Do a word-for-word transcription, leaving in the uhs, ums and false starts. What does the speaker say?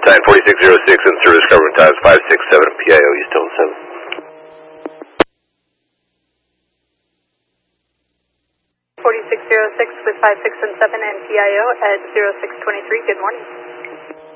Time forty-six oh six and service covering times five six seven P I O East Tone seven. forty-six oh six with five six and seven and P I O at zero six twenty-three, good morning.